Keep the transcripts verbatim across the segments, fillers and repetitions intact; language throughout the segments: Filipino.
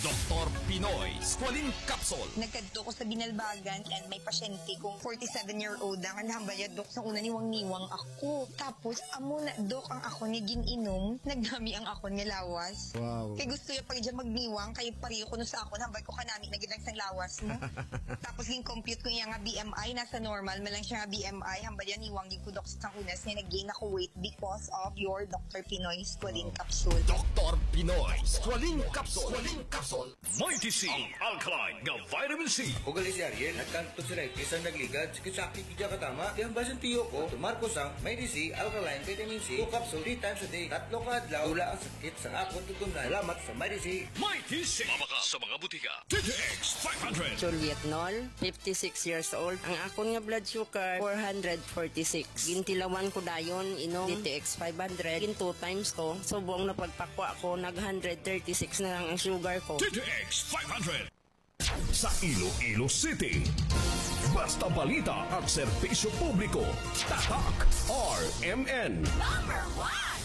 Doktor Pinoy Squalene Capsule. Nagkadto ko sa Binalbagan and may pasyente kong forty-seven-year-old ang nahambayad, Dok, sa una niwang-niwang ako. Tapos, amo na, Dok, ang ako ni gininom, nagdami ang ako ni lawas. Wow. Kaya gusto niya pag dyan magniwang, kaya pariyo ko no sa ako, nambay ko kanami, nagilang sang lawas mo. Tapos, gin-compute ko niya nga B M I, nasa normal, malang siya nga B M I, hambay yan, niwang din ko, Dok, sa unas niya, nag-gain ako weight because of your Doktor Pinoy Squalene Capsule. Doktor Pinoy Squalene Capsule. Squalene Capsule. Mighty C, ang alkaline nga vitamin C. Ugali si Ariel, nagkanto si Ray, isang nagligad, sakit-sakit kaya katama. Kaya ang basan tiyo ko, tumarko sang Mighty C, alkaline vitamin C, two capsule, three times a day, tatlo ka adlaw, wala ang sakit sa akong tutunan. Salamat sa Mighty C. Mighty C. Mabaka sa mga butika. T T X five hundred. Juliet Nol, fifty-six years old. Ang akon nga blood sugar, four hundred forty-six. Gintilawan ko dayon, inom D T X five hundred. Gin two times ko. So buong napagpakwa ko, nag one thirty-six na lang ang sugar ko. T T X five hundred. Sa Iloilo City. Basta balita at serbisyo publiko. Tatak R M N. Number one.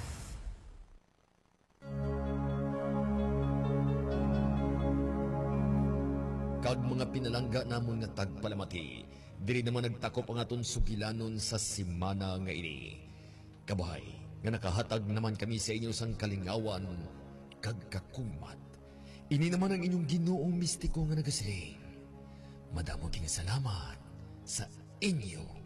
Kag mga pinalangga namon nga tagpalamati, diri naman nagtakop ang aton sugilanon sa simana nga ini. Kabahay, nga nakahatag naman kami sa inyo sang kalingawan, kag kakumat. Ini naman ang inyong Ginoong mistiko nga nagasiling. Madamo ting salamat sa inyo